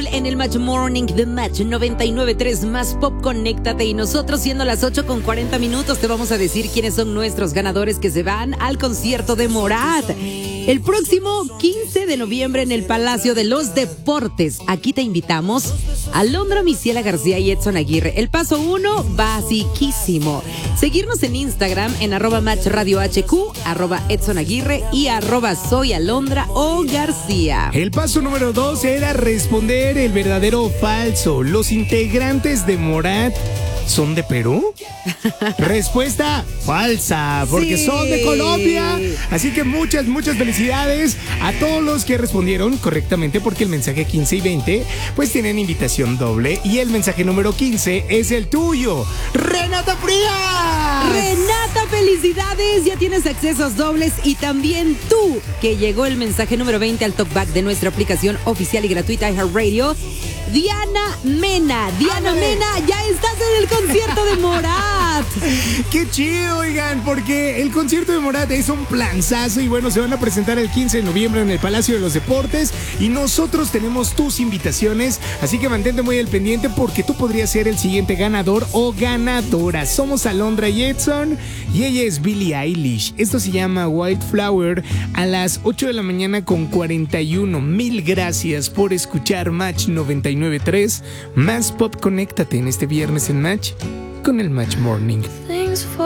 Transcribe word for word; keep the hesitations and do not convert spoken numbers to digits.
Azul en el Match Morning de Match noventa y nueve punto tres Más Pop. Conéctate, y nosotros, siendo las ocho con cuarenta minutos, te vamos a decir quiénes son nuestros ganadores que se van al concierto de Morat el próximo quince de noviembre en el Palacio de los Deportes. Aquí te invitamos Alondra, Misiela García y Edson Aguirre. El paso uno, basiquísimo. Seguirnos en Instagram en arroba Match Radio H Q, arroba Edson Aguirre y arroba Soy Alondra o García. El paso número dos era responder el verdadero o falso. ¿Los integrantes de Morat son de Perú? Respuesta falsa, porque sí. son de Colombia. Así que muchas, muchas felicidades a todos los que respondieron correctamente, porque el mensaje quince y veinte pues tienen invitación doble. Y el mensaje número quince es el tuyo, Renata Frías. Renata, felicidades, ya tienes accesos dobles. Y también tú, que llegó el mensaje número veinte al talkback de nuestra aplicación oficial y gratuita iHeartRadio. Diana Mena, Diana ¡Ándale! Mena, ya estás en el concierto de Morat. Qué chido, oigan, porque el concierto de Morat es un planzazo. Y bueno, se van a presentar el quince de noviembre en el Palacio de los Deportes, y nosotros tenemos tus invitaciones, así que mantente muy al pendiente, porque tú podrías ser el siguiente ganador o ganadora. Somos Alondra y Edson, y ella es Billie Eilish. Esto se llama White Flower, a las ocho de la mañana con cuarenta y uno. Mil gracias por escuchar Match noventa y nueve punto tres Más Pop. Conéctate en este viernes en Match con el Match Morning.